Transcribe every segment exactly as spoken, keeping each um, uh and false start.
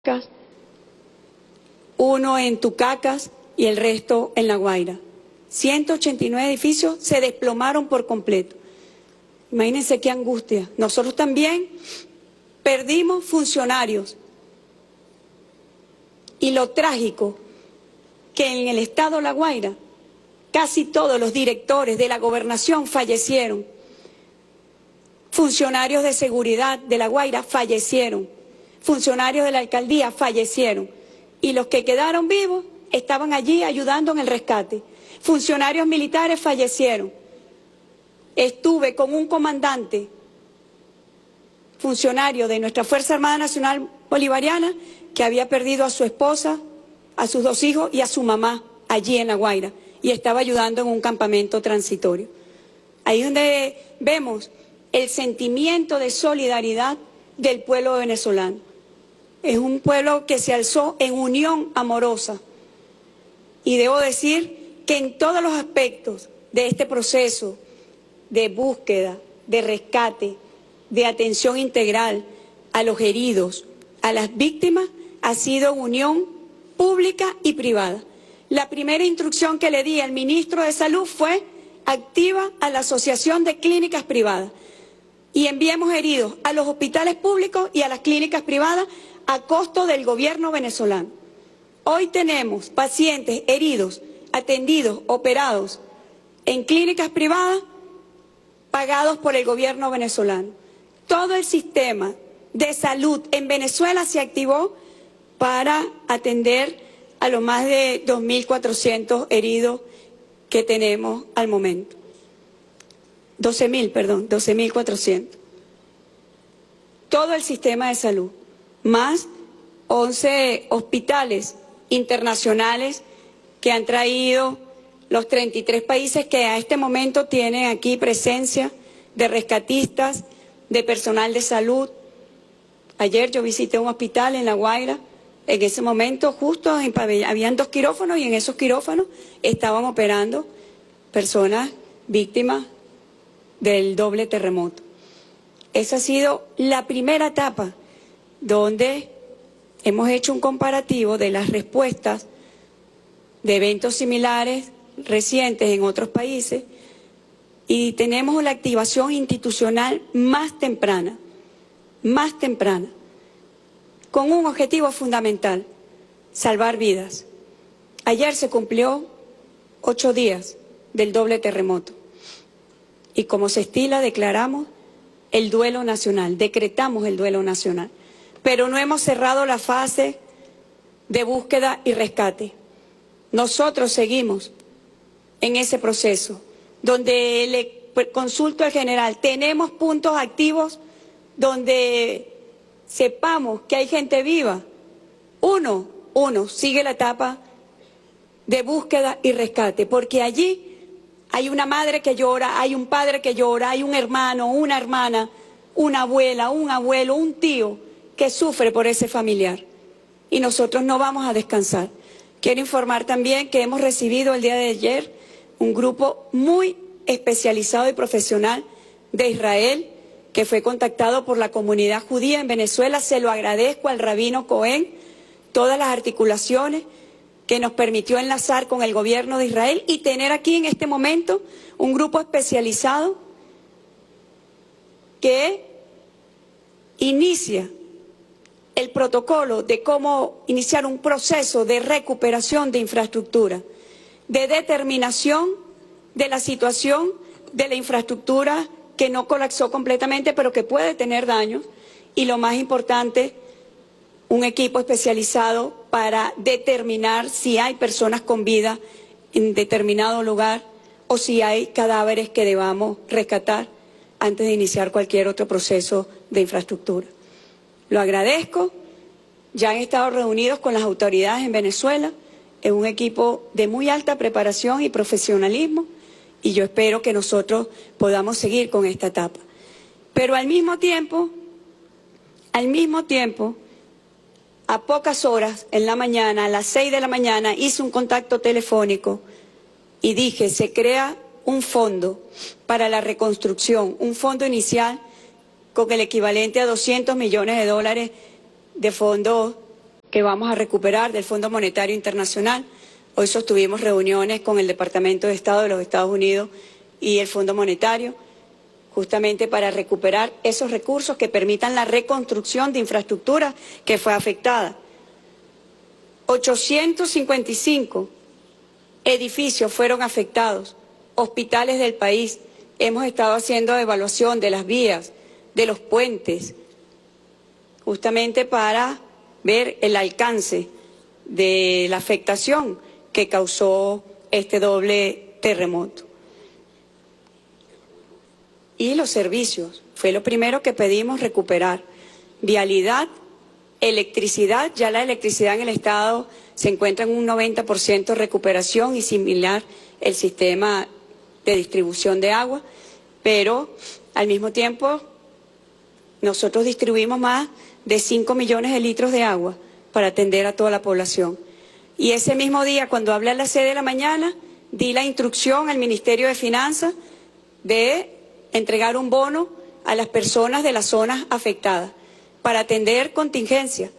uno en Tucacas y el resto en La Guaira. ciento ochenta y nueve edificios se desplomaron por completo. Imagínense qué angustia. Nosotros también perdimos funcionarios. Y lo trágico, que en el estado La Guaira, casi todos los directores de la gobernación fallecieron. Funcionarios de seguridad de La Guaira fallecieron. Funcionarios de la alcaldía fallecieron. Y los que quedaron vivos estaban allí ayudando en el rescate. Funcionarios militares fallecieron. Estuve con un comandante, funcionario de nuestra Fuerza Armada Nacional Bolivariana, que había perdido a su esposa, a sus dos hijos y a su mamá allí en La Guaira, y estaba ayudando en un campamento transitorio. Ahí es donde vemos el sentimiento de solidaridad del pueblo venezolano. Es un pueblo que se alzó en unión amorosa. Y debo decir que en todos los aspectos de este proceso de búsqueda, de rescate, de atención integral a los heridos, a las víctimas, ha sido unión pública y privada. La primera instrucción que le di al ministro de Salud fue: activa a la Asociación de Clínicas Privadas y enviemos heridos a los hospitales públicos y a las clínicas privadas a costo del gobierno venezolano. Hoy tenemos pacientes heridos, atendidos, operados en clínicas privadas pagados por el gobierno venezolano. Todo el sistema de salud en Venezuela se activó para atender a los más de dos mil cuatrocientos heridos que tenemos al momento. doce mil, perdón, doce mil cuatrocientos. Todo el sistema de salud, más once hospitales internacionales que han traído los treinta y tres países que a este momento tienen aquí presencia de rescatistas, de personal de salud. Ayer yo visité un hospital en La Guaira. En ese momento justo en pabell- habían dos quirófanos y en esos quirófanos estaban operando personas víctimas del doble terremoto. Esa ha sido la primera etapa donde hemos hecho un comparativo de las respuestas de eventos similares recientes en otros países y tenemos la activación institucional más temprana, más temprana, con un objetivo fundamental: salvar vidas. Ayer se cumplió ocho días del doble terremoto y, como se estila, declaramos el duelo nacional, decretamos el duelo nacional, pero no hemos cerrado la fase de búsqueda y rescate. Nosotros seguimos en ese proceso, donde le consulto al general, tenemos puntos activos donde sepamos que hay gente viva. Uno, uno, sigue la etapa de búsqueda y rescate, porque allí hay una madre que llora, hay un padre que llora, hay un hermano, una hermana, una abuela, un abuelo, un tío que sufre por ese familiar. Y nosotros no vamos a descansar. Quiero informar también que hemos recibido el día de ayer un grupo muy especializado y profesional de Israel, que fue contactado por la comunidad judía en Venezuela. Se lo agradezco al rabino Cohen, todas las articulaciones que nos permitió enlazar con el gobierno de Israel y tener aquí en este momento un grupo especializado que inicia el protocolo de cómo iniciar un proceso de recuperación de infraestructura, de determinación de la situación de la infraestructura que no colapsó completamente, pero que puede tener daños, y lo más importante, un equipo especializado para determinar si hay personas con vida en determinado lugar o si hay cadáveres que debamos rescatar antes de iniciar cualquier otro proceso de infraestructura. Lo agradezco. Ya han estado reunidos con las autoridades en Venezuela, es un equipo de muy alta preparación y profesionalismo, y yo espero que nosotros podamos seguir con esta etapa. Pero al mismo tiempo, al mismo tiempo, a pocas horas en la mañana, a las seis de la mañana, hice un contacto telefónico y dije: se crea un fondo para la reconstrucción, un fondo inicial con el equivalente a doscientos millones de dólares de fondos que vamos a recuperar del Fondo Monetario Internacional. Hoy sostuvimos reuniones con el Departamento de Estado de los Estados Unidos y el Fondo Monetario, justamente para recuperar esos recursos que permitan la reconstrucción de infraestructura que fue afectada. ochocientos cincuenta y cinco edificios fueron afectados, hospitales del país. Hemos estado haciendo evaluación de las vías, de los puentes, justamente para ver el alcance de la afectación que causó este doble terremoto. Y los servicios, fue lo primero que pedimos recuperar. Vialidad, electricidad, ya la electricidad en el Estado se encuentra en un noventa por ciento de recuperación y similar el sistema de distribución de agua, pero al mismo tiempo nosotros distribuimos más de cinco millones de litros de agua para atender a toda la población. Y ese mismo día, cuando hablé a las seis de la mañana, di la instrucción al Ministerio de Finanzas de entregar un bono a las personas de las zonas afectadas para atender contingencia.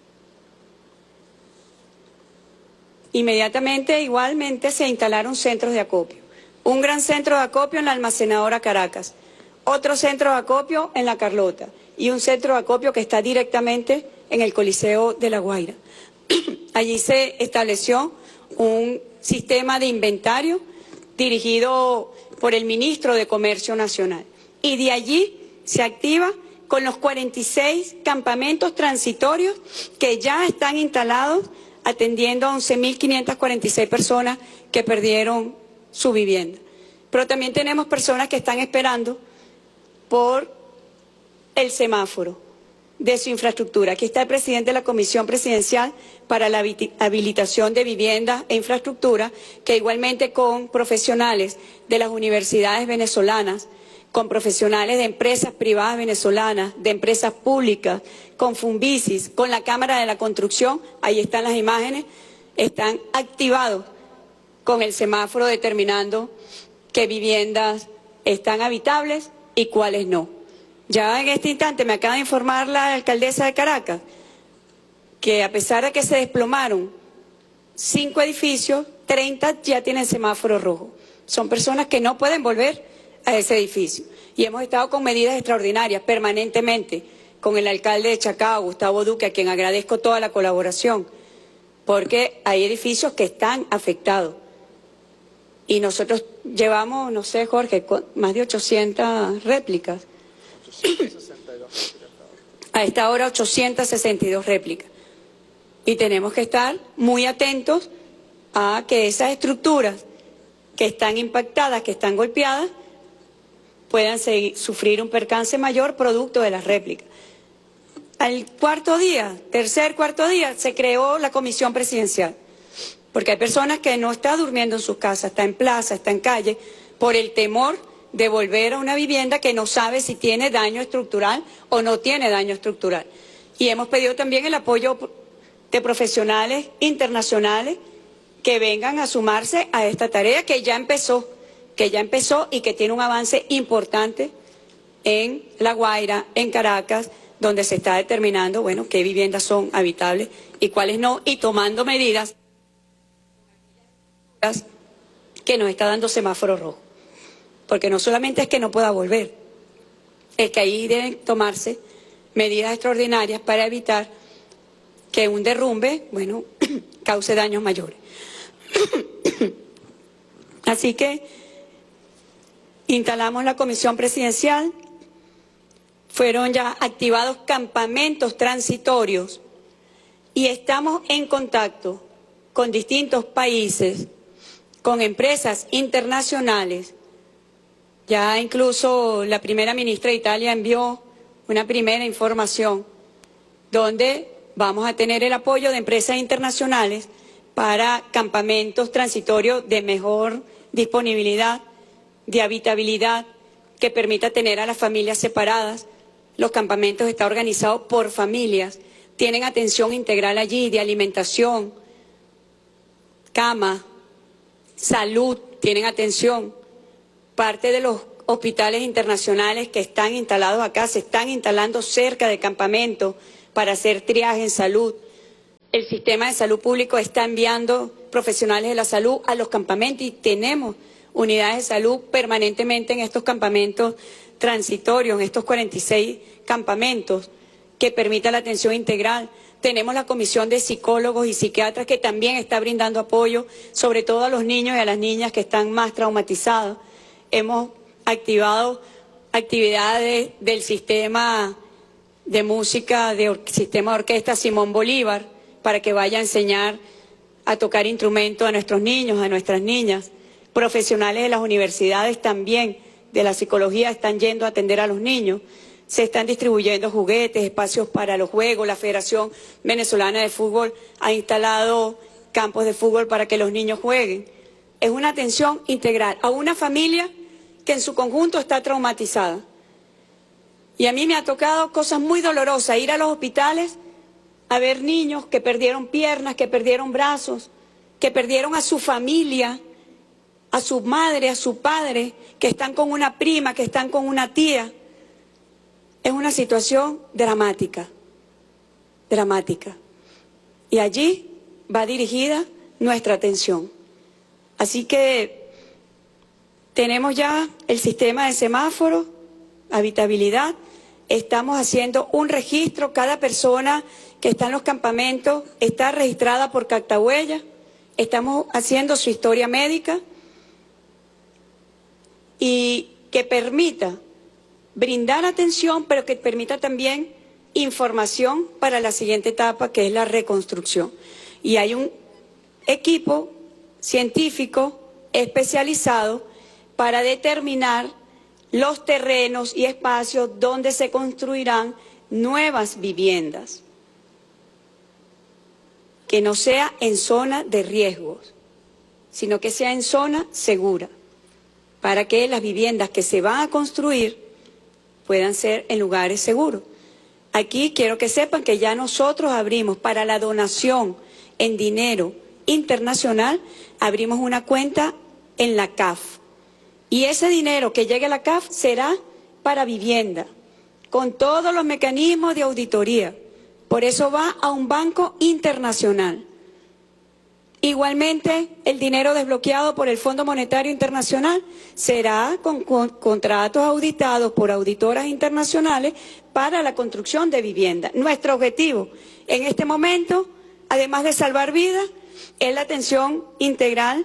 Inmediatamente, igualmente, se instalaron centros de acopio. Un gran centro de acopio en la almacenadora Caracas, otro centro de acopio en La Carlota y un centro de acopio que está directamente en el Coliseo de La Guaira. Allí se estableció un sistema de inventario dirigido por el ministro de Comercio Nacional. Y de allí se activa con los cuarenta y seis campamentos transitorios que ya están instalados atendiendo a once mil quinientas cuarenta y seis personas que perdieron su vivienda. Pero también tenemos personas que están esperando por el semáforo de su infraestructura. Aquí está el presidente de la Comisión Presidencial para la Habilitación de Vivienda e Infraestructura, que igualmente con profesionales de las universidades venezolanas, con profesionales de empresas privadas venezolanas, de empresas públicas, con Funvisis, con la Cámara de la Construcción, ahí están las imágenes, están activados con el semáforo determinando qué viviendas están habitables y cuáles no. Ya en este instante me acaba de informar la alcaldesa de Caracas que a pesar de que se desplomaron cinco edificios, treinta ya tienen semáforo rojo. Son personas que no pueden volver a ese edificio. Y hemos estado con medidas extraordinarias permanentemente con el alcalde de Chacao, Gustavo Duque, a quien agradezco toda la colaboración, porque hay edificios que están afectados. Y nosotros llevamos, no sé, Jorge, más de ochocientas réplicas. A esta hora ochocientas sesenta y dos réplicas. Y tenemos que estar muy atentos a que esas estructuras que están impactadas, que están golpeadas, puedan seguir, sufrir un percance mayor producto de las réplicas. Al cuarto día, tercer, cuarto día, se creó la comisión presidencial. Porque hay personas que no están durmiendo en sus casas, está en plaza, está en calle, por el temor de volver a una vivienda que no sabe si tiene daño estructural o no tiene daño estructural. Y hemos pedido también el apoyo de profesionales internacionales que vengan a sumarse a esta tarea que ya empezó, que ya empezó y que tiene un avance importante en La Guaira, en Caracas, donde se está determinando, bueno, qué viviendas son habitables y cuáles no, y tomando medidas que nos está dando semáforo rojo. Porque no solamente es que no pueda volver, es que ahí deben tomarse medidas extraordinarias para evitar que un derrumbe, bueno, cause daños mayores. Así que instalamos la comisión presidencial, fueron ya activados campamentos transitorios y estamos en contacto con distintos países, con empresas internacionales. Ya incluso la primera ministra de Italia envió una primera información donde vamos a tener el apoyo de empresas internacionales para campamentos transitorios de mejor disponibilidad, de habitabilidad, que permita tener a las familias separadas. Los campamentos están organizados por familias, tienen atención integral allí de alimentación, cama, salud, tienen atención. Parte de los hospitales internacionales que están instalados acá se están instalando cerca de campamentos para hacer triaje en salud. El sistema de salud público está enviando profesionales de la salud a los campamentos y tenemos unidades de salud permanentemente en estos campamentos transitorios, en estos cuarenta y seis campamentos que permitan la atención integral. Tenemos la comisión de psicólogos y psiquiatras que también está brindando apoyo, sobre todo a los niños y a las niñas que están más traumatizados. Hemos activado actividades del sistema de música, del sistema de orquesta Simón Bolívar, para que vaya a enseñar a tocar instrumentos a nuestros niños, a nuestras niñas. Profesionales de las universidades también, de la psicología, están yendo a atender a los niños. Se están distribuyendo juguetes, espacios para los juegos. La Federación Venezolana de Fútbol ha instalado campos de fútbol para que los niños jueguen. Es una atención integral a una familia que en su conjunto está traumatizada. Y a mí me ha tocado cosas muy dolorosas, ir a los hospitales a ver niños que perdieron piernas, que perdieron brazos, que perdieron a su familia, a su madre, a su padre, que están con una prima, que están con una tía. Es una situación dramática, dramática. Y allí va dirigida nuestra atención. Así que tenemos ya el sistema de semáforo, habitabilidad. Estamos haciendo un registro. Cada persona que está en los campamentos está registrada por Cactahuella. Estamos haciendo su historia médica y que permita brindar atención, pero que permita también información para la siguiente etapa, que es la reconstrucción. Y hay un equipo científico especializado para determinar los terrenos y espacios donde se construirán nuevas viviendas, que no sea en zona de riesgos, sino que sea en zona segura, para que las viviendas que se van a construir puedan ser en lugares seguros. Aquí quiero que sepan que ya nosotros abrimos para la donación en dinero internacional, abrimos una cuenta en la C A F. Y ese dinero que llegue a la C A F será para vivienda, con todos los mecanismos de auditoría. Por eso va a un banco internacional. Igualmente, el dinero desbloqueado por el Fondo Monetario Internacional será con, con contratos auditados por auditoras internacionales para la construcción de vivienda. Nuestro objetivo en este momento, además de salvar vidas, es la atención integral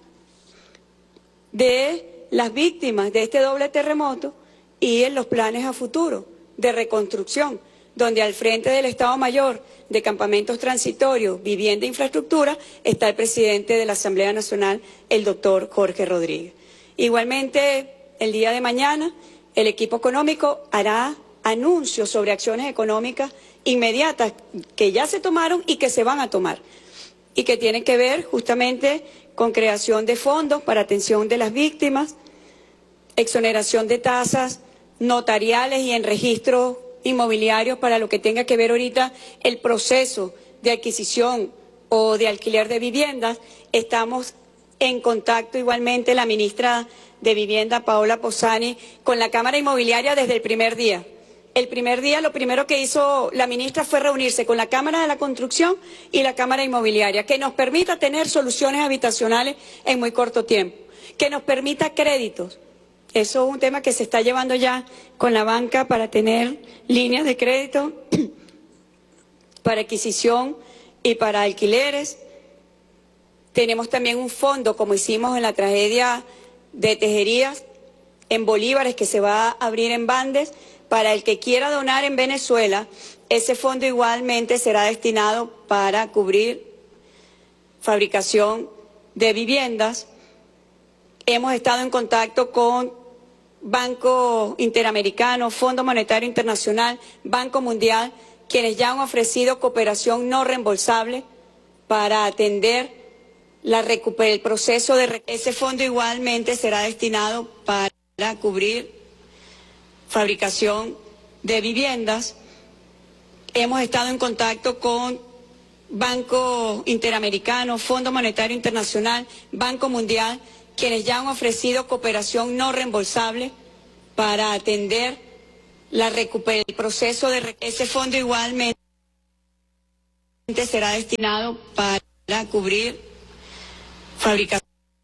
de las víctimas de este doble terremoto y en los planes a futuro de reconstrucción, donde al frente del Estado Mayor de Campamentos Transitorios, Vivienda e Infraestructura está el presidente de la Asamblea Nacional, el doctor Jorge Rodríguez. Igualmente, el día de mañana, el equipo económico hará anuncios sobre acciones económicas inmediatas que ya se tomaron y que se van a tomar, y que tienen que ver justamente con creación de fondos para atención de las víctimas, exoneración de tasas notariales y en registros inmobiliarios para lo que tenga que ver ahorita el proceso de adquisición o de alquiler de viviendas. Estamos en contacto igualmente la ministra de Vivienda, Paola Posani, con la Cámara Inmobiliaria desde el primer día. El primer día lo primero que hizo la ministra fue reunirse con la Cámara de la Construcción y la Cámara Inmobiliaria, que nos permita tener soluciones habitacionales en muy corto tiempo, que nos permita créditos. Eso es un tema que se está llevando ya con la banca para tener líneas de crédito para adquisición y para alquileres. Tenemos también un fondo, como hicimos en la tragedia de Tejerías, en bolívares, que se va a abrir en Bandes. Para el que quiera donar en Venezuela, ese fondo igualmente será destinado para cubrir fabricación de viviendas. Hemos estado en contacto con Banco Interamericano, Fondo Monetario Internacional, Banco Mundial, quienes ya han ofrecido cooperación no reembolsable para atender la recuper- el proceso de... Ese fondo igualmente será destinado para cubrir fabricación de viviendas. Hemos estado en contacto con Banco Interamericano, Fondo Monetario Internacional, Banco Mundial, quienes ya han ofrecido cooperación no reembolsable para atender la recuper- el proceso de... Ese fondo igualmente será destinado para cubrir fabricación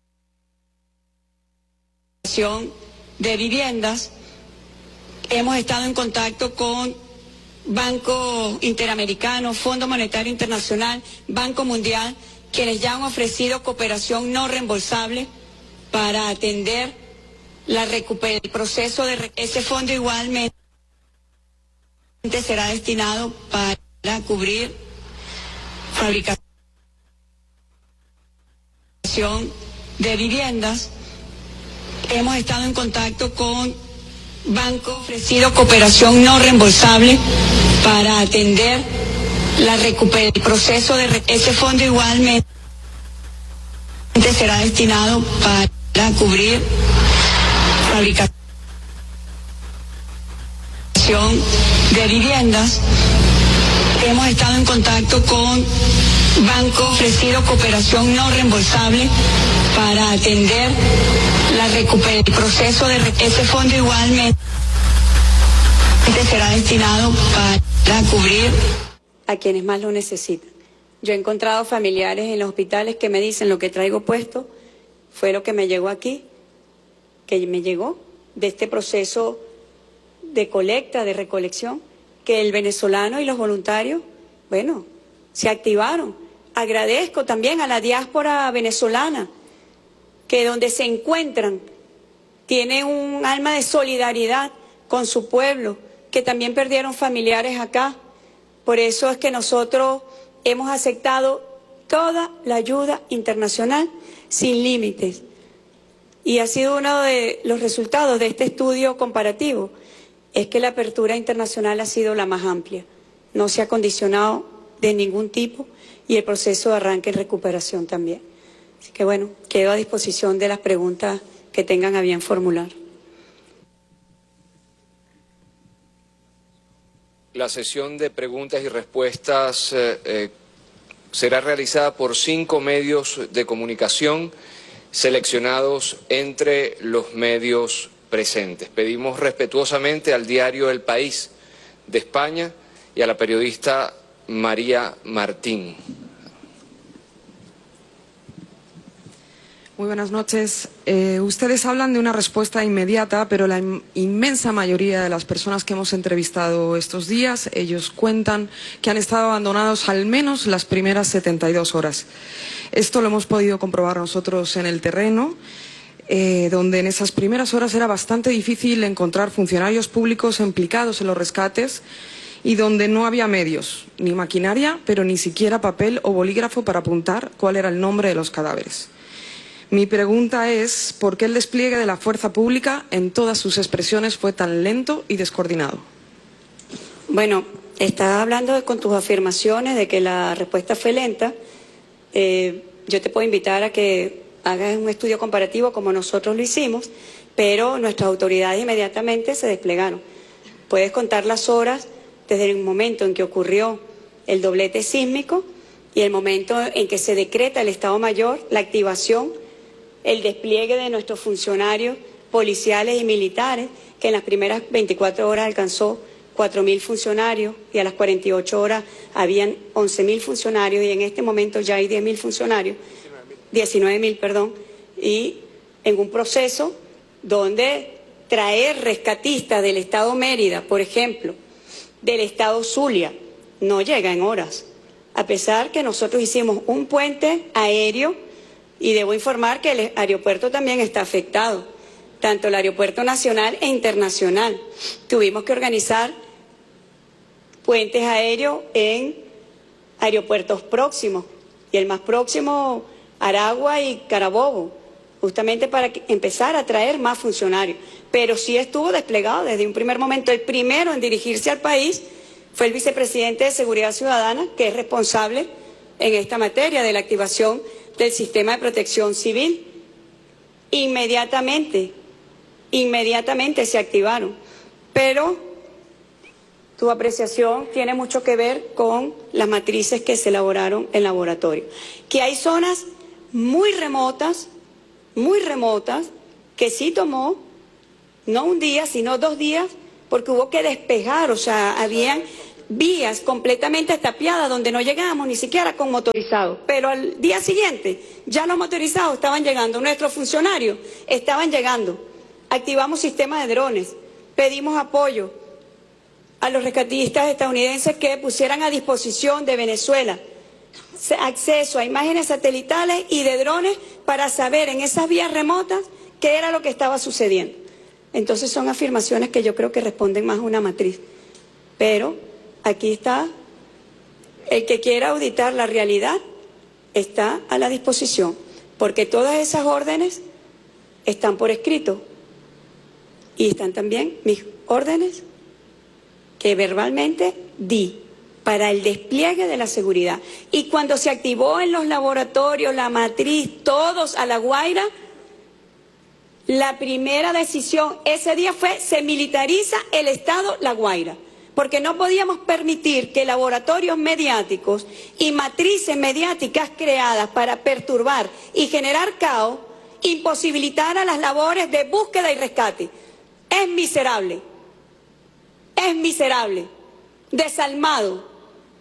de viviendas. Hemos estado en contacto con Banco Interamericano, Fondo Monetario Internacional, Banco Mundial, quienes ya han ofrecido cooperación no reembolsable para atender la recuperación, el proceso de ese fondo igualmente será destinado para cubrir fabricación de viviendas. Hemos estado en contacto con Banco ofrecido cooperación no reembolsable para atender la recuperación, el proceso de ese fondo igualmente será destinado para cubrir fabricación de viviendas. Hemos estado en contacto con Banco ofrecido cooperación no reembolsable para atender la recuperación, el proceso de ese fondo igualmente será destinado para cubrir a quienes más lo necesitan. Yo he encontrado familiares en los hospitales que me dicen: lo que traigo puesto fue lo que me llegó aquí, que me llegó de este proceso de colecta, de recolección, que el venezolano y los voluntarios, bueno, se activaron. Agradezco también a la diáspora venezolana, que donde se encuentran tienen un alma de solidaridad con su pueblo, que también perdieron familiares acá. Por eso es que nosotros hemos aceptado toda la ayuda internacional sin límites. Y ha sido uno de los resultados de este estudio comparativo, es que la apertura internacional ha sido la más amplia. No se ha condicionado de ningún tipo, y el proceso de arranque y recuperación también. Así que bueno, quedo a disposición de las preguntas que tengan a bien formular. La sesión de preguntas y respuestas eh, eh, será realizada por cinco medios de comunicación seleccionados entre los medios presentes. Pedimos respetuosamente al diario El País de España y a la periodista María Martín. Muy buenas noches. Eh, ustedes hablan de una respuesta inmediata, pero la in inmensa mayoría de las personas que hemos entrevistado estos días, ellos cuentan que han estado abandonados al menos las primeras setenta y dos horas. Esto lo hemos podido comprobar nosotros en el terreno, eh, donde en esas primeras horas era bastante difícil encontrar funcionarios públicos implicados en los rescates y donde no había medios, ni maquinaria, pero ni siquiera papel o bolígrafo para apuntar cuál era el nombre de los cadáveres. Mi pregunta es, ¿por qué el despliegue de la fuerza pública en todas sus expresiones fue tan lento y descoordinado? Bueno, estás hablando de, con tus afirmaciones de que la respuesta fue lenta. Eh, yo te puedo invitar a que hagas un estudio comparativo como nosotros lo hicimos, pero nuestras autoridades inmediatamente se desplegaron. Puedes contar las horas desde el momento en que ocurrió el doblete sísmico y el momento en que se decreta el Estado Mayor, la activación, el despliegue de nuestros funcionarios policiales y militares, que en las primeras veinticuatro horas alcanzó cuatro mil funcionarios y a las cuarenta y ocho horas habían once mil funcionarios y en este momento ya hay diez mil funcionarios, diecinueve mil, perdón, y en un proceso donde traer rescatistas del Estado Mérida, por ejemplo, del Estado Zulia, no llega en horas, a pesar que nosotros hicimos un puente aéreo. Y debo informar que el aeropuerto también está afectado, tanto el aeropuerto nacional e internacional. Tuvimos que organizar puentes aéreos en aeropuertos próximos, y el más próximo, Aragua y Carabobo, justamente para que empezar a traer más funcionarios. Pero sí estuvo desplegado desde un primer momento. El primero en dirigirse al país fue el vicepresidente de Seguridad Ciudadana, que es responsable en esta materia de la activación del sistema de protección civil. Inmediatamente, inmediatamente se activaron. Pero tu apreciación tiene mucho que ver con las matrices que se elaboraron en laboratorio. Que hay zonas muy remotas, muy remotas, que sí tomó, no un día, sino dos días, porque hubo que despejar, o sea, habían vías completamente tapiadas donde no llegábamos ni siquiera con motorizados. Pero al día siguiente ya los motorizados estaban llegando, nuestros funcionarios estaban llegando. Activamos sistemas de drones, pedimos apoyo a los rescatistas estadounidenses que pusieran a disposición de Venezuela acceso a imágenes satelitales y de drones para saber en esas vías remotas qué era lo que estaba sucediendo. Entonces son afirmaciones que yo creo que responden más a una matriz. Pero aquí está, el que quiera auditar la realidad está a la disposición, porque todas esas órdenes están por escrito y están también mis órdenes que verbalmente di para el despliegue de la seguridad. Y cuando se activó en los laboratorios la matriz, todos a La Guaira, la primera decisión ese día fue: se militariza el Estado La Guaira, porque no podíamos permitir que laboratorios mediáticos y matrices mediáticas creadas para perturbar y generar caos imposibilitaran las labores de búsqueda y rescate. Es miserable, es miserable, desalmado,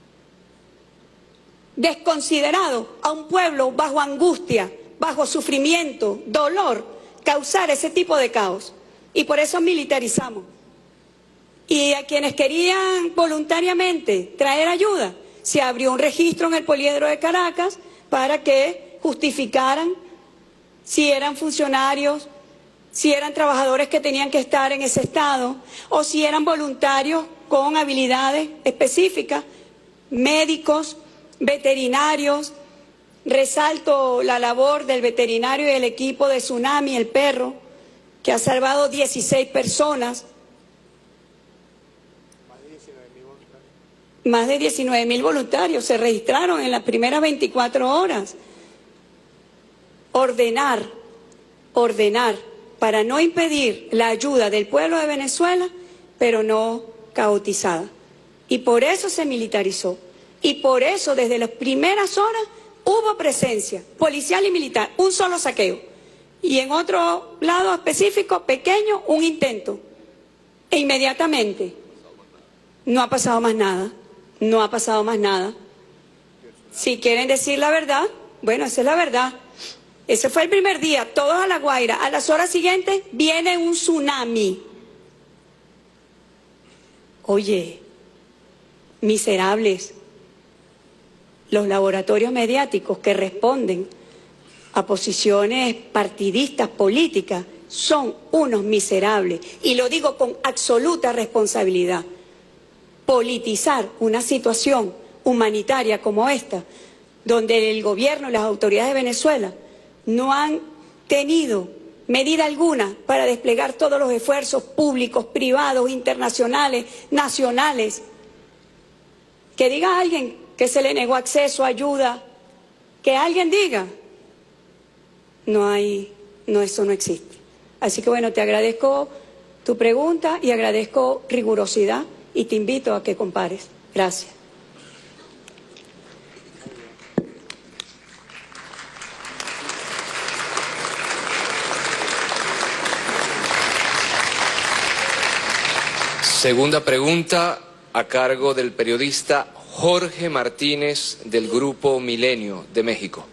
desconsiderado a un pueblo bajo angustia, bajo sufrimiento, dolor, causar ese tipo de caos. Y por eso militarizamos. Y a quienes querían voluntariamente traer ayuda, se abrió un registro en el Poliedro de Caracas para que justificaran si eran funcionarios, si eran trabajadores que tenían que estar en ese estado, o si eran voluntarios con habilidades específicas, médicos, veterinarios. Resalto la labor del veterinario y el equipo de Tsunami, el perro, que ha salvado dieciséis personas. Más de diecinueve mil voluntarios se registraron en las primeras veinticuatro horas. Ordenar, ordenar, para no impedir la ayuda del pueblo de Venezuela, pero no caotizada. Y por eso se militarizó. Y por eso desde las primeras horas hubo presencia policial y militar, un solo saqueo. Y en otro lado específico, pequeño, un intento. E inmediatamente no ha pasado más nada, no ha pasado más nada. Si quieren decir la verdad, bueno, esa es la verdad. Ese fue el primer día, todos a La Guaira. A las horas siguientes viene un tsunami. Oye, miserables. Los laboratorios mediáticos que responden a posiciones partidistas, políticas, son unos miserables. Y lo digo con absoluta responsabilidad. Politizar una situación humanitaria como esta, donde el gobierno y las autoridades de Venezuela no han tenido medida alguna para desplegar todos los esfuerzos públicos, privados, internacionales, nacionales. Que diga alguien que se le negó acceso, ayuda, que alguien diga, no hay, no, eso no existe. Así que bueno, te agradezco tu pregunta y agradezco rigurosidad y te invito a que compares. Gracias. Segunda pregunta a cargo del periodista Jorge Martínez del Grupo Milenio de México.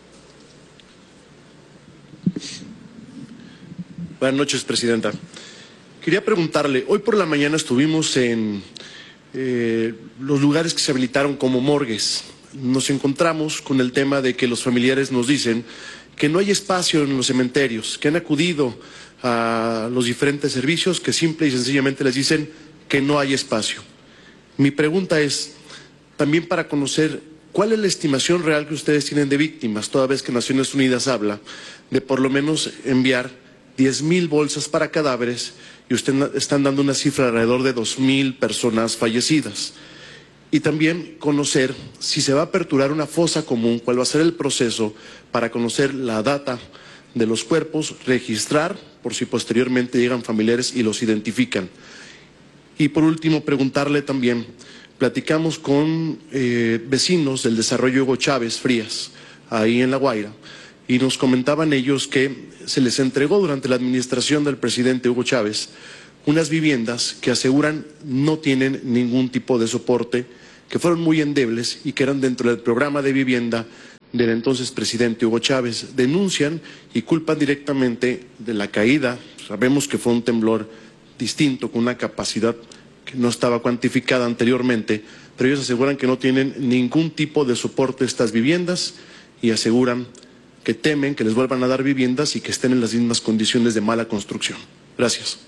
Buenas noches, Presidenta. Quería preguntarle, hoy por la mañana estuvimos en eh, los lugares que se habilitaron como morgues. Nos encontramos con el tema de que los familiares nos dicen que no hay espacio en los cementerios, que han acudido a los diferentes servicios, que simple y sencillamente les dicen que no hay espacio. Mi pregunta es, también para conocer cuál es la estimación real que ustedes tienen de víctimas, toda vez que Naciones Unidas habla de por lo menos enviar diez mil bolsas para cadáveres y ustedes están dando una cifra de alrededor de dos mil personas fallecidas. Y también conocer si se va a aperturar una fosa común, cuál va a ser el proceso para conocer la data de los cuerpos, registrar por si posteriormente llegan familiares y los identifican. Y por último, preguntarle también, platicamos con eh, vecinos del desarrollo Hugo Chávez Frías, ahí en La Guaira, y nos comentaban ellos que se les entregó durante la administración del presidente Hugo Chávez unas viviendas que aseguran no tienen ningún tipo de soporte que fueron muy endebles y que eran dentro del programa de vivienda del entonces presidente Hugo Chávez. Denuncian y culpan directamente de la caída. Sabemos que fue un temblor distinto, con una capacidad que no estaba cuantificada anteriormente, pero ellos aseguran que no tienen ningún tipo de soporte estas viviendas y aseguran que temen que les vuelvan a dar viviendas y que estén en las mismas condiciones de mala construcción. Gracias.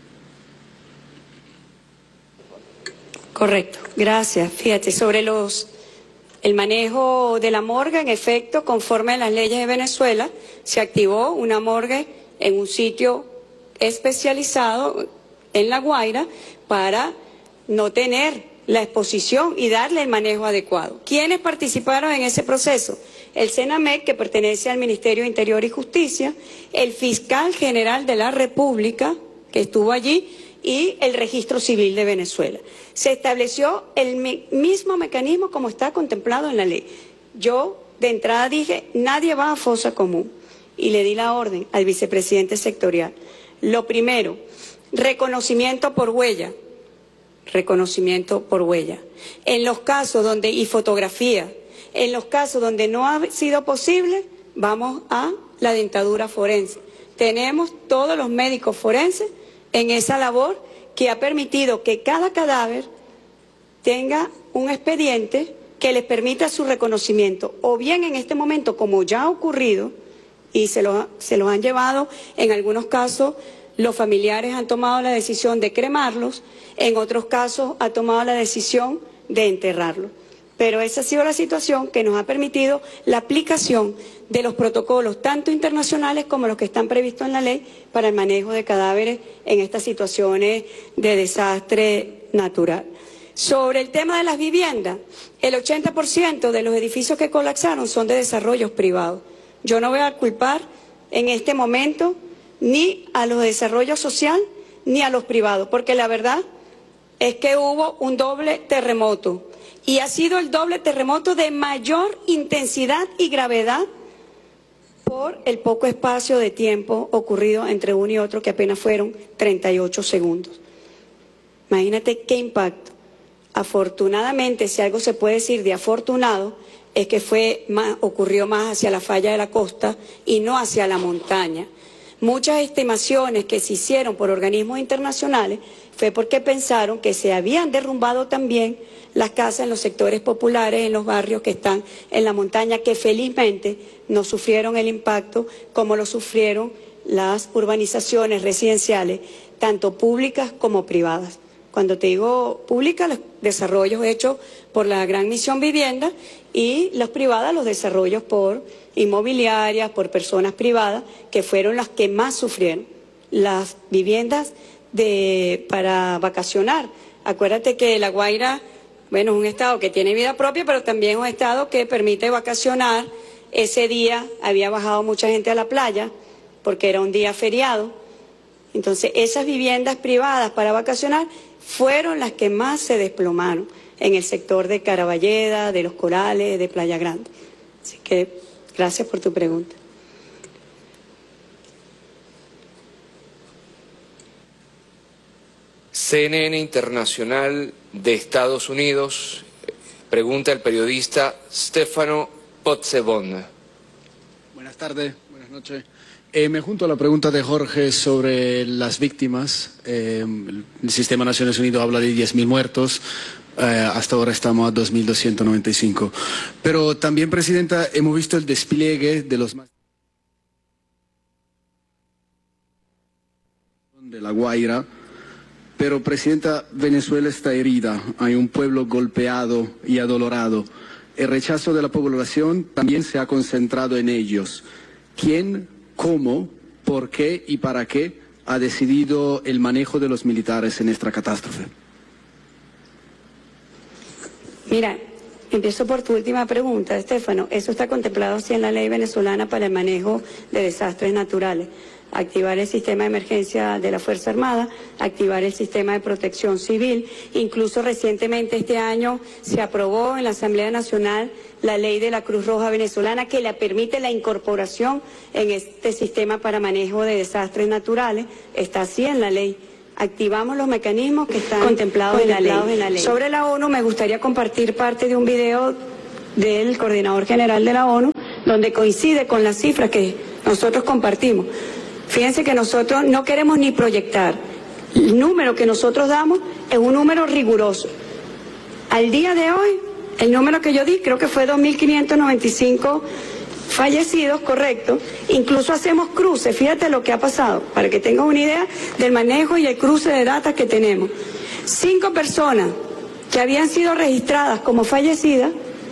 Correcto, gracias. Fíjate, sobre los el manejo de la morgue, en efecto, conforme a las leyes de Venezuela, se activó una morgue en un sitio especializado en La Guaira para no tener la exposición y darle el manejo adecuado. ¿Quiénes participaron en ese proceso? El CENAMEC, que pertenece al Ministerio de Interior y Justicia, el Fiscal General de la República, que estuvo allí, y el Registro Civil de Venezuela. Se estableció el me- mismo mecanismo como está contemplado en la ley. Yo, de entrada, dije, nadie va a fosa común, y le di la orden al vicepresidente sectorial. Lo primero, reconocimiento por huella, reconocimiento por huella. En los casos donde, y fotografía, en los casos donde no ha sido posible, vamos a la dentadura forense. Tenemos todos los médicos forenses en esa labor que ha permitido que cada cadáver tenga un expediente que les permita su reconocimiento, o bien en este momento, como ya ha ocurrido, y se lo, se los han llevado, en algunos casos los familiares han tomado la decisión de cremarlos, en otros casos ha tomado la decisión de enterrarlos. Pero esa ha sido la situación que nos ha permitido la aplicación de los protocolos, tanto internacionales como los que están previstos en la ley, para el manejo de cadáveres en estas situaciones de desastre natural. Sobre el tema de las viviendas, el ochenta por ciento de los edificios que colapsaron son de desarrollos privados. Yo no voy a culpar en este momento ni a los de desarrollo social ni a los privados, porque la verdad es que hubo un doble terremoto. Y ha sido el doble terremoto de mayor intensidad y gravedad por el poco espacio de tiempo ocurrido entre uno y otro, que apenas fueron treinta y ocho segundos. Imagínate qué impacto. Afortunadamente, si algo se puede decir de afortunado, es que fue más, ocurrió más hacia la falla de la costa y no hacia la montaña. Muchas estimaciones que se hicieron por organismos internacionales fue porque pensaron que se habían derrumbado también las casas en los sectores populares, en los barrios que están en la montaña, que felizmente no sufrieron el impacto como lo sufrieron las urbanizaciones residenciales, tanto públicas como privadas. Cuando te digo públicas, los desarrollos hechos por la Gran Misión Vivienda, y las privadas, los desarrollos por inmobiliarias, por personas privadas, que fueron las que más sufrieron. Las viviendas de, para vacacionar. Acuérdate que La Guaira, bueno, es un estado que tiene vida propia, pero también es un estado que permite vacacionar. Ese día había bajado mucha gente a la playa, porque era un día feriado. Entonces, esas viviendas privadas para vacacionar fueron las que más se desplomaron en el sector de Caraballeda, de Los Corales, de Playa Grande. Así que, gracias por tu pregunta. C N N Internacional de Estados Unidos, pregunta el periodista Stefano Pozzebon. Buenas tardes, buenas noches. Eh, me junto a la pregunta de Jorge sobre las víctimas. Eh, el Sistema de Naciones Unidas habla de diez mil muertos. Eh, hasta ahora estamos a dos mil doscientos noventa y cinco. Pero también, Presidenta, hemos visto el despliegue de los más de La Guaira. Pero, Presidenta, Venezuela está herida. Hay un pueblo golpeado y adolorado. El rechazo de la población también se ha concentrado en ellos. ¿Quién, cómo, por qué y para qué ha decidido el manejo de los militares en esta catástrofe? Mira, empiezo por tu última pregunta, Estefano. Eso está contemplado así en la ley venezolana para el manejo de desastres naturales. Activar el sistema de emergencia de la Fuerza Armada, activar el sistema de protección civil. Incluso recientemente este año se aprobó en la Asamblea Nacional la ley de la Cruz Roja Venezolana, que le permite la incorporación en este sistema para manejo de desastres naturales. Está así en la ley activamos los mecanismos que están contemplados, contemplados en, la en la ley. Sobre la ONU, me gustaría compartir parte de un video del coordinador general de la ONU, donde coincide con las cifras que nosotros compartimos. Fíjense que nosotros no queremos ni proyectar. El número que nosotros damos es un número riguroso. Al día de hoy, el número que yo di creo que fue dos mil quinientos noventa y cinco fallecidos, correcto. Incluso hacemos cruces, fíjate lo que ha pasado, para que tengas una idea del manejo y el cruce de datos que tenemos. Cinco personas que habían sido registradas como fallecidas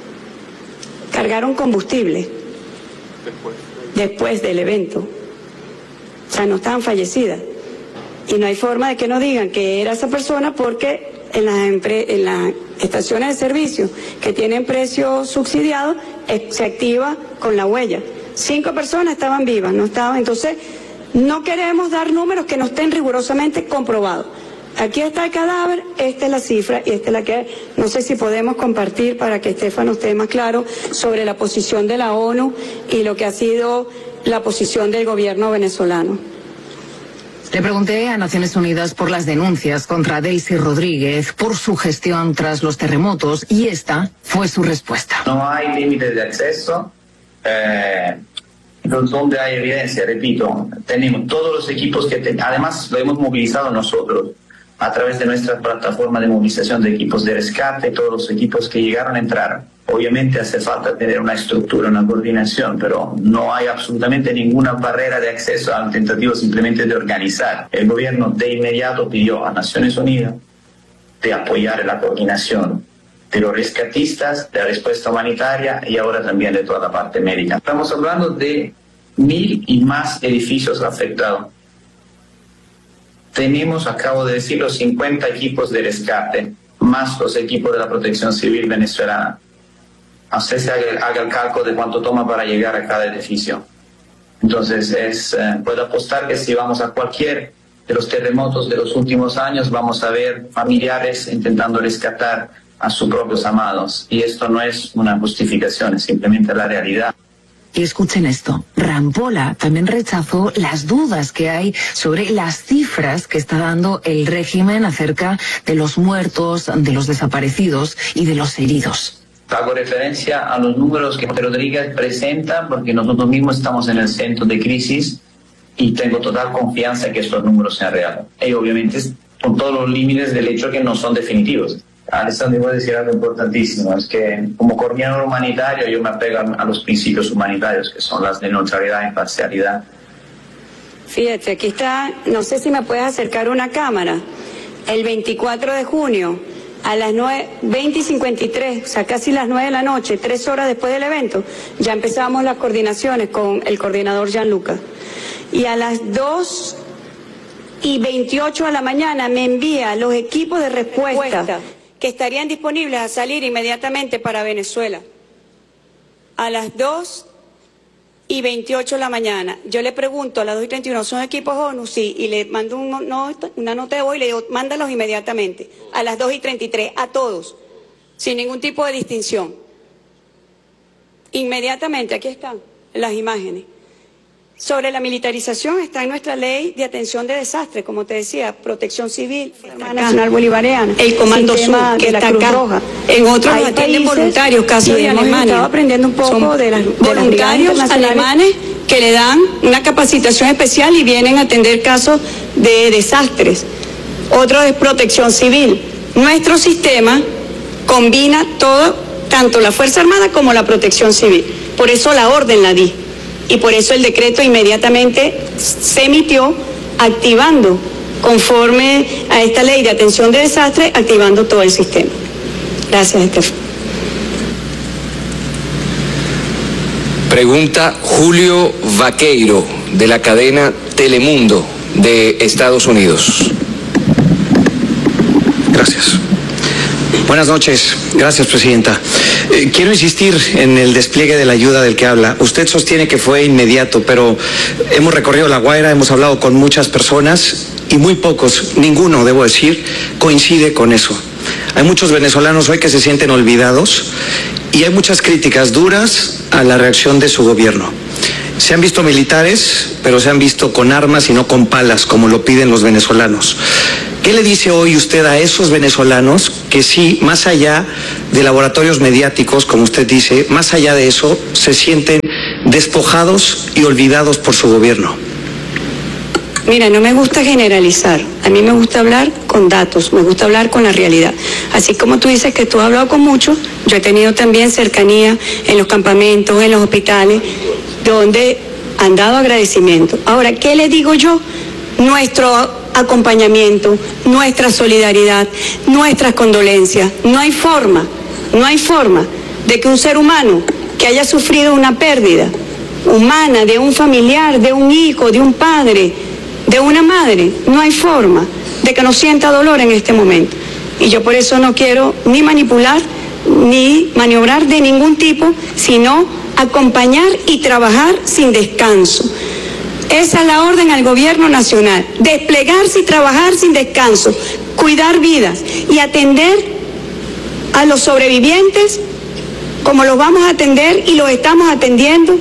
cargaron combustible después, después del evento. O sea, no estaban fallecidas. Y no hay forma de que no digan que era esa persona, porque en las, en las estaciones de servicio que tienen precio subsidiado eh, se activa con la huella. Cinco personas estaban vivas, no estaban. Entonces, no queremos dar números que no estén rigurosamente comprobados. Aquí está el cadáver, esta es la cifra y esta es la que no sé si podemos compartir para que Estefano esté más claro sobre la posición de la ONU y lo que ha sido la posición del gobierno venezolano. Le pregunté a Naciones Unidas por las denuncias contra Delcy Rodríguez por su gestión tras los terremotos y esta fue su respuesta. No hay límites de acceso. Eh... Donde hay evidencia, repito, tenemos todos los equipos que ten... además lo hemos movilizado nosotros a través de nuestra plataforma de movilización de equipos de rescate, todos los equipos que llegaron a entrar. Obviamente hace falta tener una estructura, una coordinación, pero no hay absolutamente ninguna barrera de acceso al tentativo simplemente de organizar. El gobierno de inmediato pidió a Naciones Unidas de apoyar la coordinación de los rescatistas, de la respuesta humanitaria y ahora también de toda la parte médica. Estamos hablando de mil y más edificios afectados. Tenemos, acabo de decir, los cincuenta equipos de rescate, más los equipos de la Protección Civil venezolana. Usted se haga, haga el cálculo de cuánto toma para llegar a cada edificio. Entonces, es, eh, puedo apostar que si vamos a cualquier de los terremotos de los últimos años, vamos a ver familiares intentando rescatar a sus propios amados. Y esto no es una justificación, es simplemente la realidad. Y escuchen esto, Rampolla también rechazó las dudas que hay sobre las cifras que está dando el régimen acerca de los muertos, de los desaparecidos y de los heridos. Hago referencia a los números que Rodríguez presenta porque nosotros mismos estamos en el centro de crisis y tengo total confianza en que estos números sean reales. Y obviamente con todos los límites del hecho que no son definitivos. Alessandro, voy a decir algo importantísimo, es que como coordinador humanitario yo me apego a los principios humanitarios, que son las de neutralidad e imparcialidad. Fíjate, aquí está, no sé si me puedes acercar una cámara, el veinticuatro de junio, a las nueve, veinte y cincuenta y tres, o sea, casi las nueve de la noche, tres horas después del evento, ya empezamos las coordinaciones con el coordinador Gianluca. Y a las dos y veintiocho de la mañana me envía los equipos de respuesta que estarían disponibles a salir inmediatamente para Venezuela. A las dos y veintiocho de la mañana. Yo le pregunto a las dos y treinta y uno, ¿son equipos ONU? Sí, y le mando un nota, una nota de voz y le digo, mándalos inmediatamente. A las dos y treinta y tres, a todos, sin ningún tipo de distinción. Inmediatamente, aquí están las imágenes. Sobre la militarización está en nuestra ley de atención de desastres, como te decía, Protección Civil, Nacional Bolivariana, el Comando Sur, que está acá. En otros lo atienden voluntarios, caso de Alemania. Estaba aprendiendo un poco Son de las de voluntarios las alemanes que le dan una capacitación especial y vienen a atender casos de desastres. Otro es Protección Civil. Nuestro sistema combina todo, tanto la Fuerza Armada como la Protección Civil. Por eso la orden la di. Y por eso el decreto inmediatamente se emitió activando, conforme a esta ley de atención de desastre, activando todo el sistema. Gracias, Estefano. Pregunta Julio Vaqueiro, de la cadena Telemundo de Estados Unidos. Gracias. Buenas noches. Gracias, Presidenta. Eh, quiero insistir en el despliegue de la ayuda del que habla. Usted sostiene que fue inmediato, pero hemos recorrido La Guaira, hemos hablado con muchas personas y muy pocos, ninguno, debo decir, coincide con eso. Hay muchos venezolanos hoy que se sienten olvidados y hay muchas críticas duras a la reacción de su gobierno. Se han visto militares, pero se han visto con armas y no con palas, como lo piden los venezolanos. ¿Qué le dice hoy usted a esos venezolanos que sí, más allá de laboratorios mediáticos, como usted dice, más allá de eso, se sienten despojados y olvidados por su gobierno? Mira, no me gusta generalizar, a mí me gusta hablar con datos, me gusta hablar con la realidad. Así como tú dices que tú has hablado con muchos, yo he tenido también cercanía en los campamentos, en los hospitales, donde han dado agradecimiento. Ahora, ¿qué le digo yo? Nuestro acompañamiento, nuestra solidaridad, nuestras condolencias. No hay forma, no hay forma de que un ser humano que haya sufrido una pérdida humana de un familiar, de un hijo, de un padre, de una madre, no hay forma de que no sienta dolor en este momento. Y yo por eso no quiero ni manipular ni maniobrar de ningún tipo, sino acompañar y trabajar sin descanso. Esa es la orden al gobierno nacional, desplegarse y trabajar sin descanso, cuidar vidas y atender a los sobrevivientes como los vamos a atender y los estamos atendiendo,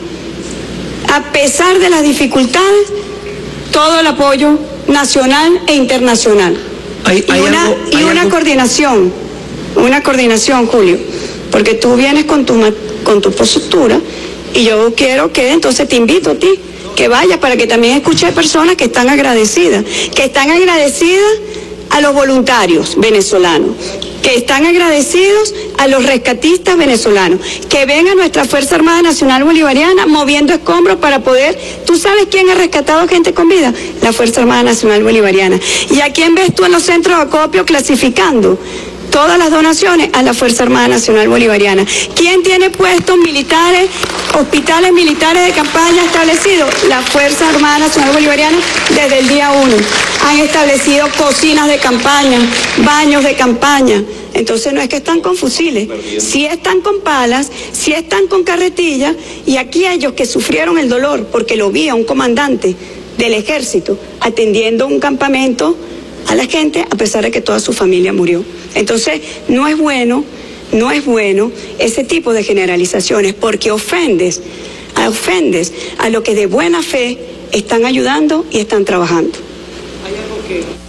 a pesar de las dificultades, todo el apoyo nacional e internacional. ¿Hay, hay y una, algo, y hay una algo? coordinación, una coordinación, Julio, porque tú vienes con tu, con tu postura y yo quiero que, entonces te invito a ti, que vayas para que también escuches personas que están agradecidas, que están agradecidas a los voluntarios venezolanos, que están agradecidos a los rescatistas venezolanos, que ven a nuestra Fuerza Armada Nacional Bolivariana moviendo escombros para poder... ¿Tú sabes quién ha rescatado gente con vida? La Fuerza Armada Nacional Bolivariana. ¿Y a quién ves tú en los centros de acopio clasificando todas las donaciones? A la Fuerza Armada Nacional Bolivariana. ¿Quién tiene puestos militares, hospitales militares de campaña establecidos? La Fuerza Armada Nacional Bolivariana desde el día uno. Han establecido cocinas de campaña, baños de campaña. Entonces no es que están con fusiles, sí están con palas, sí están con carretillas, y aquí ellos que sufrieron el dolor, porque lo vi a un comandante del ejército atendiendo un campamento a la gente, a pesar de que toda su familia murió. Entonces no es bueno, no es bueno ese tipo de generalizaciones, porque ofendes, ofendes a los que de buena fe están ayudando y están trabajando. Hay algo que...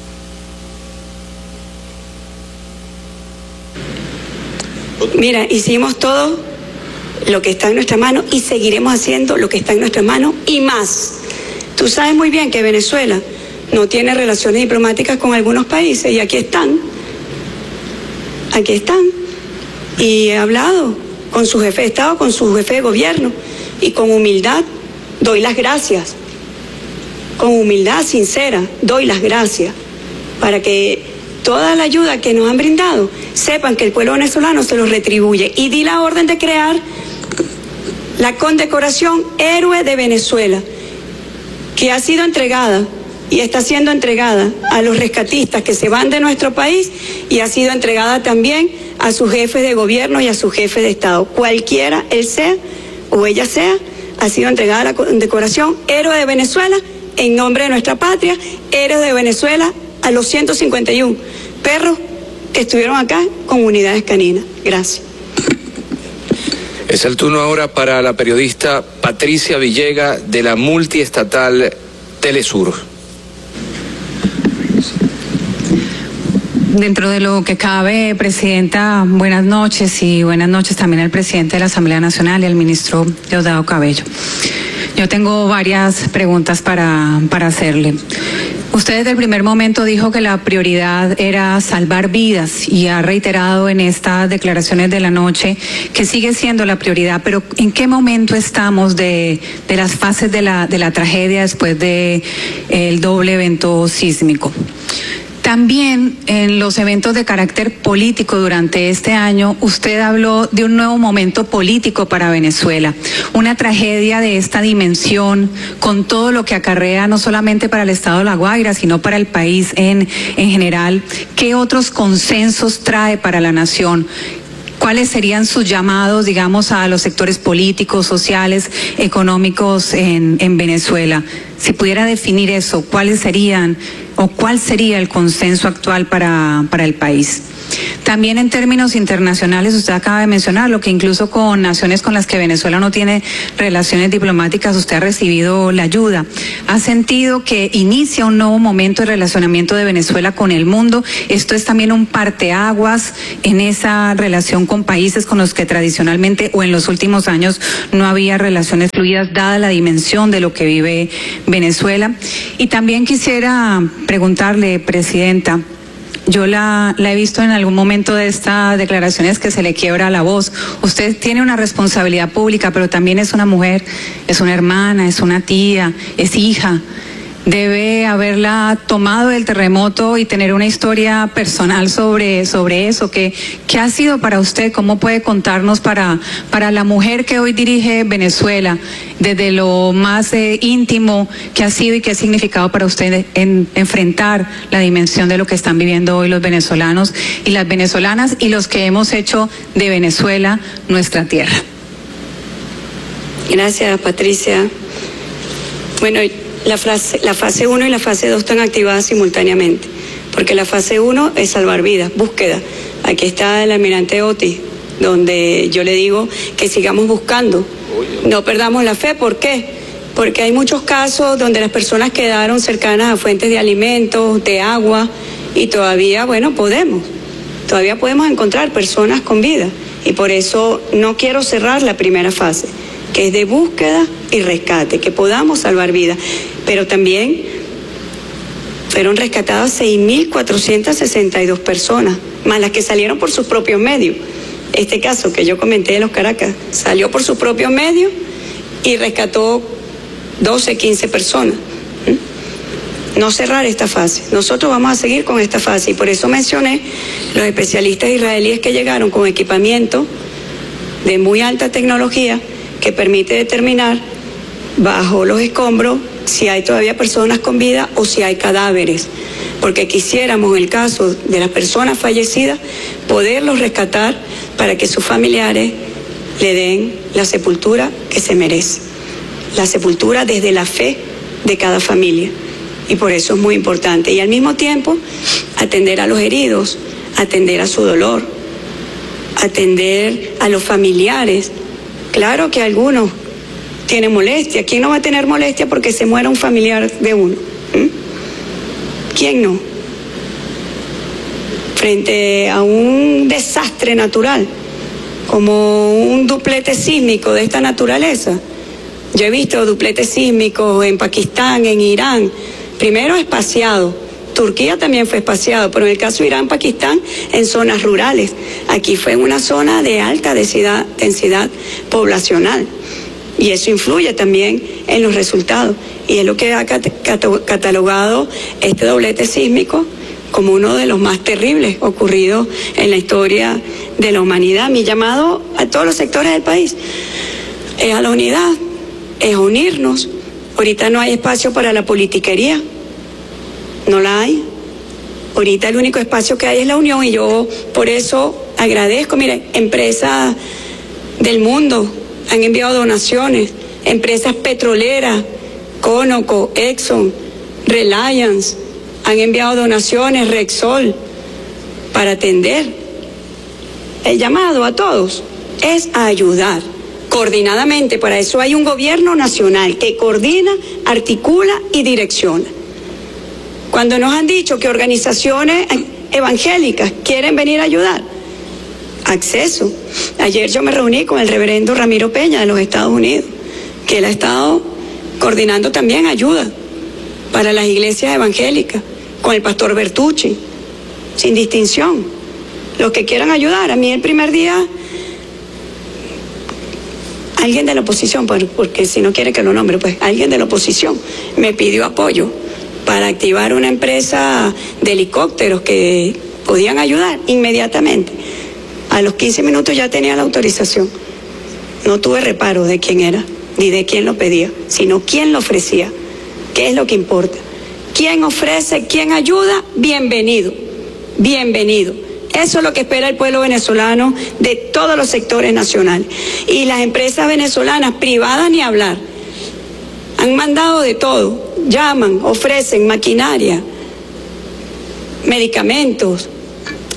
Mira, hicimos todo lo que está en nuestra mano y seguiremos haciendo lo que está en nuestra mano y más. Tú sabes muy bien que Venezuela no tiene relaciones diplomáticas con algunos países y aquí están, aquí están. Y he hablado con su jefe de Estado, con su jefe de gobierno y con humildad doy las gracias. Con humildad sincera doy las gracias para que toda la ayuda que nos han brindado, sepan que el pueblo venezolano se los retribuye. Y di la orden de crear la condecoración Héroe de Venezuela, que ha sido entregada y está siendo entregada a los rescatistas que se van de nuestro país y ha sido entregada también a sus jefes de gobierno y a sus jefes de Estado. Cualquiera él sea o ella sea, ha sido entregada la condecoración Héroe de Venezuela en nombre de nuestra patria, Héroe de Venezuela a los ciento cincuenta y uno perros que estuvieron acá con unidades caninas. Gracias. Es el turno ahora para la periodista Patricia Villega de la multiestatal Telesur. Dentro de lo que cabe, Presidenta, buenas noches y buenas noches también al presidente de la Asamblea Nacional y al ministro Diosdado Cabello. Yo tengo varias preguntas para, para hacerle. Usted desde el primer momento dijo que la prioridad era salvar vidas y ha reiterado en estas declaraciones de la noche que sigue siendo la prioridad, pero ¿en qué momento estamos de, de las fases de la, de la tragedia después de el doble evento sísmico? También en los eventos de carácter político durante este año, usted habló de un nuevo momento político para Venezuela, una tragedia de esta dimensión, con todo lo que acarrea no solamente para el Estado de La Guaira, sino para el país en, en general. ¿Qué otros consensos trae para la nación? ¿Cuáles serían sus llamados, digamos, a los sectores políticos, sociales, económicos en, en Venezuela? Si pudiera definir eso, ¿cuáles serían o cuál sería el consenso actual para, para el país? También en términos internacionales, usted acaba de mencionar lo que incluso con naciones con las que Venezuela no tiene relaciones diplomáticas, usted ha recibido la ayuda. ¿Ha sentido que inicia un nuevo momento de relacionamiento de Venezuela con el mundo? ¿Esto es también un parteaguas en esa relación con países con los que tradicionalmente o en los últimos años no había relaciones fluidas, dada la dimensión de lo que vive Venezuela? Y también quisiera preguntarle, Presidenta, yo la, la he visto en algún momento de estas declaraciones que se le quiebra la voz. Usted tiene una responsabilidad pública, pero también es una mujer, es una hermana, es una tía, es hija. Debe haberla tomado del terremoto y tener una historia personal sobre, sobre eso. ¿Qué, qué ha sido para usted? ¿Cómo puede contarnos para, para la mujer que hoy dirige Venezuela, desde lo más eh, íntimo, qué ha sido y qué ha significado para usted en, enfrentar la dimensión de lo que están viviendo hoy los venezolanos y las venezolanas y los que hemos hecho de Venezuela nuestra tierra? Gracias, Patricia. Bueno, La fase, la fase uno y la fase dos están activadas simultáneamente, porque la fase uno es salvar vidas, búsqueda. Aquí está el almirante Otis, donde yo le digo que sigamos buscando, no perdamos la fe. ¿Por qué? Porque hay muchos casos donde las personas quedaron cercanas a fuentes de alimentos, de agua, y todavía, bueno, podemos, todavía podemos encontrar personas con vida, y por eso no quiero cerrar la primera fase, que es de búsqueda y rescate, que podamos salvar vidas. Pero también fueron rescatadas seis mil cuatrocientas sesenta y dos personas, más las que salieron por sus propios medios. Este caso que yo comenté de los Caracas, salió por sus propios medios y rescató doce, quince personas. No cerrar esta fase. Nosotros vamos a seguir con esta fase, y por eso mencioné los especialistas israelíes que llegaron con equipamiento de muy alta tecnología que permite determinar bajo los escombros si hay todavía personas con vida o si hay cadáveres, porque quisiéramos, en el caso de las personas fallecidas, poderlos rescatar para que sus familiares le den la sepultura que se merece, la sepultura desde la fe de cada familia, y por eso es muy importante. Y al mismo tiempo atender a los heridos, atender a su dolor, atender a los familiares. Claro que algunos tienen molestia. ¿Quién no va a tener molestia porque se muera un familiar de uno? ¿Mm? ¿Quién no? Frente a un desastre natural, como un duplete sísmico de esta naturaleza. Yo he visto dupletes sísmicos en Pakistán, en Irán, primero espaciado. Turquía también fue espaciado, pero en el caso de Irán, Pakistán, en zonas rurales. Aquí fue en una zona de alta densidad, densidad poblacional. Y eso influye también en los resultados. Y es lo que ha catalogado este doblete sísmico como uno de los más terribles ocurridos en la historia de la humanidad. Mi llamado a todos los sectores del país es a la unidad, es a unirnos. Ahorita no hay espacio para la politiquería, no la hay. Ahorita el único espacio que hay es la unión, y yo por eso agradezco. Mire, empresas del mundo han enviado donaciones, empresas petroleras, Conoco, Exxon, Reliance, han enviado donaciones, Rexol, para atender. El llamado a todos es a ayudar coordinadamente. Para eso hay un gobierno nacional que coordina, articula y direcciona. Cuando nos han dicho que organizaciones evangélicas quieren venir a ayudar, acceso. Ayer yo me reuní con el reverendo Ramiro Peña de los Estados Unidos, que él ha estado coordinando también ayuda para las iglesias evangélicas, con el pastor Bertucci, sin distinción. Los que quieran ayudar. A mí el primer día, alguien de la oposición, porque si no quiere que lo nombre, pues alguien de la oposición me pidió apoyo para activar una empresa de helicópteros que podían ayudar inmediatamente. A los quince minutos ya tenía la autorización. No tuve reparo de quién era, ni de quién lo pedía, sino quién lo ofrecía. ¿Qué es lo que importa? ¿Quién ofrece, quién ayuda? Bienvenido, bienvenido. Eso es lo que espera el pueblo venezolano de todos los sectores nacionales. Y las empresas venezolanas, privadas ni hablar, han mandado de todo. Llaman, ofrecen maquinaria, medicamentos,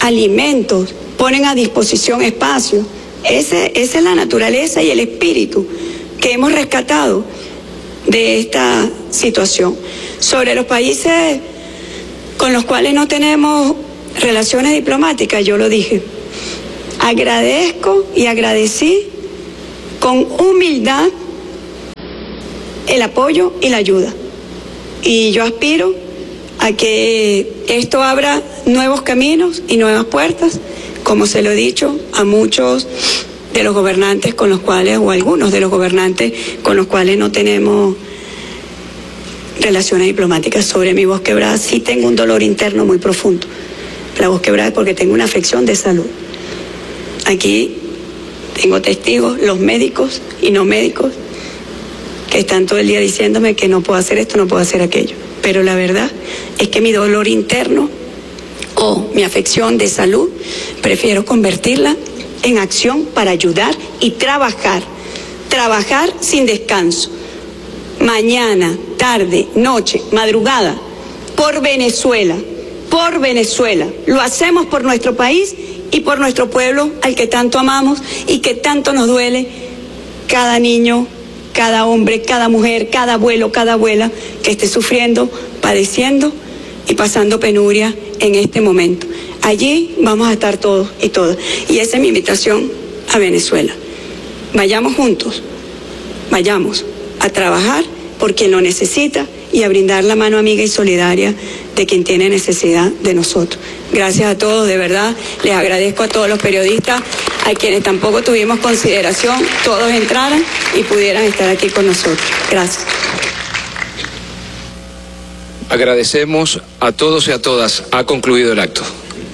alimentos, ponen a disposición espacios. Ese, esa es la naturaleza y el espíritu que hemos rescatado de esta situación. Sobre los países con los cuales no tenemos relaciones diplomáticas, yo lo dije, agradezco y agradecí con humildad el apoyo y la ayuda. Y yo aspiro a que esto abra nuevos caminos y nuevas puertas, como se lo he dicho a muchos de los gobernantes con los cuales, o algunos de los gobernantes con los cuales no tenemos relaciones diplomáticas. Sobre mi voz quebrada sí tengo un dolor interno muy profundo. La voz quebrada es porque tengo una afección de salud. Aquí tengo testigos, los médicos y no médicos, que están todo el día diciéndome que no puedo hacer esto, no puedo hacer aquello. Pero la verdad es que mi dolor interno o mi afección de salud, prefiero convertirla en acción para ayudar y trabajar. Trabajar sin descanso. Mañana, tarde, noche, madrugada, por Venezuela, por Venezuela. Lo hacemos por nuestro país y por nuestro pueblo al que tanto amamos y que tanto nos duele cada niño, cada hombre, cada mujer, cada abuelo, cada abuela que esté sufriendo, padeciendo y pasando penuria en este momento. Allí vamos a estar todos y todas. Y esa es mi invitación a Venezuela. Vayamos juntos, vayamos a trabajar por quien lo necesita y a brindar la mano amiga y solidaria de quien tiene necesidad de nosotros. Gracias a todos, de verdad, les agradezco a todos los periodistas, a quienes tampoco tuvimos consideración, todos entraran y pudieran estar aquí con nosotros. Gracias. Agradecemos a todos y a todas. Ha concluido el acto.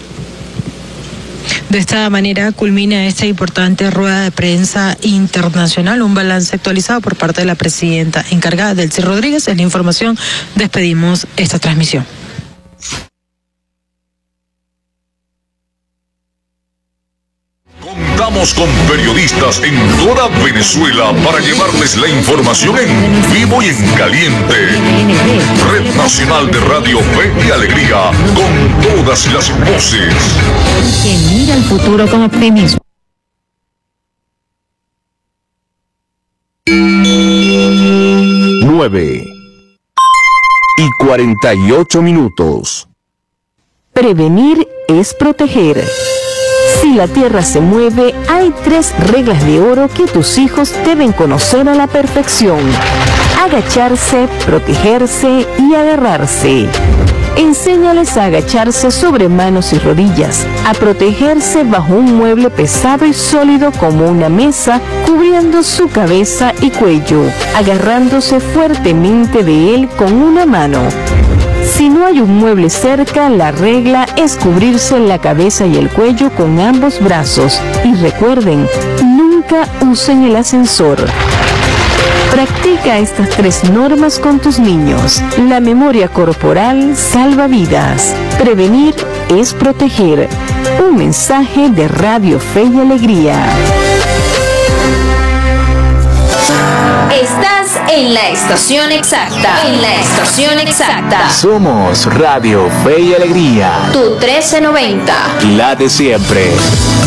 De esta manera culmina esta importante rueda de prensa internacional, un balance actualizado por parte de la presidenta encargada, Delcy Rodríguez. En la información despedimos esta transmisión. Contamos con periodistas en toda Venezuela para llevarles la información en vivo y en caliente. Red Nacional de Radio Fe y Alegría, con todas las voces. Que mira el futuro con optimismo. nueve y cuarenta y ocho minutos. Prevenir es proteger. Si la tierra se mueve, hay tres reglas de oro que tus hijos deben conocer a la perfección: agacharse, protegerse y agarrarse. Enséñales a agacharse sobre manos y rodillas, a protegerse bajo un mueble pesado y sólido como una mesa, cubriendo su cabeza y cuello, agarrándose fuertemente de él con una mano. Si no hay un mueble cerca, la regla es cubrirse la cabeza y el cuello con ambos brazos. Y recuerden, nunca usen el ascensor. Practica estas tres normas con tus niños. La memoria corporal salva vidas. Prevenir es proteger. Un mensaje de Radio Fe y Alegría. Estás en la estación exacta. En la estación exacta. Somos Radio Fe y Alegría. Tu trece noventa. La de siempre.